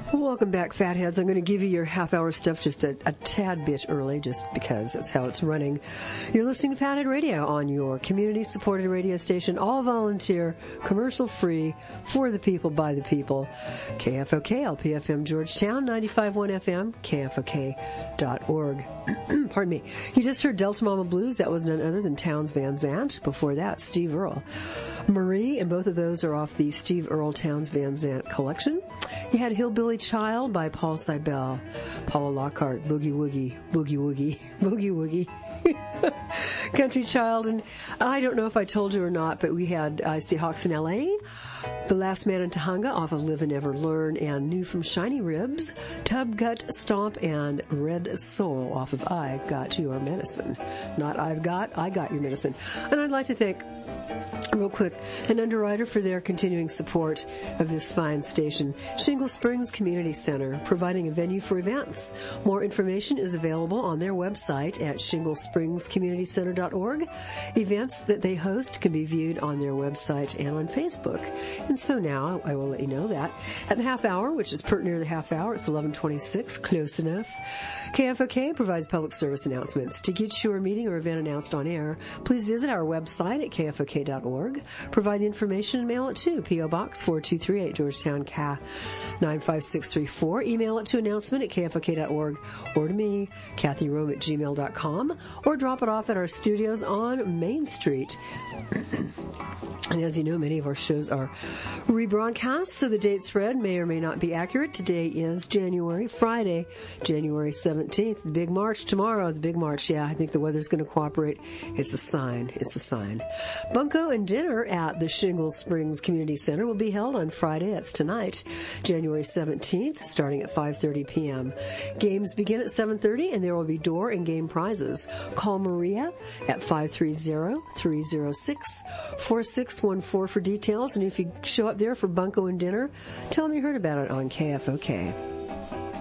Welcome back, Fatheads. I'm going to give you your half-hour stuff just a tad bit early, just because that's how it's running. You're listening to Fathead Radio on your community-supported radio station, all volunteer, commercial-free, for the people, by the people. KFOK, LPFM Georgetown, 95.1 FM, KFOK.org. Pardon me. You just heard Delta Mama Blues. That was none other than Townes Van Zandt. Before that, Steve Earle. Marie, and both of those are off the Steve Earle Townes Van Zandt collection. You had Hillbilly Child by Paul Seibel, Paula Lockhart, Boogie Woogie, Boogie Woogie, Boogie Woogie. Country Child, and I don't know if I told you or not, but we had Seahawks in L.A., The Last Man in Tahunga off of Live and Never Learn, and new from Shiny Ribs, Tub Gut Stomp, and Red Soul off of I Got Your Medicine. Not I Got Your Medicine. And I'd like to thank, real quick, an underwriter for their continuing support of this fine station, Shingle Springs Community Center, providing a venue for events. More information is available on their website at shinglespringscommunitycenter.org. Events that they host can be viewed on their website and on Facebook. And so now I will let you know that at the half hour, which is pert near the half hour, it's 11:26, close enough. KFOK provides public service announcements. To get your meeting or event announced on air, please visit our website at kfok.org. Provide the information and mail it to P.O. Box 4238, Georgetown, CA 95634. Email it to announcement at kfok.org or to me, kathyrome@gmail.com, or drop it off at our studios on Main Street. And as you know, many of our shows are rebroadcast, so the date spread may or may not be accurate. Today is Friday, January 17th. The big march tomorrow, the big march. Yeah, I think the weather's going to cooperate. It's a sign. It's a sign. Bunko and dinner at the Shingle Springs Community Center will be held on Friday. That's tonight, January 17th, starting at 5:30 p.m. Games begin at 7:30, and there will be door and game prizes. Call Maria at 530-306-4614 for details, and if you show up there for Bunko and dinner, tell them you heard about it on KFOK.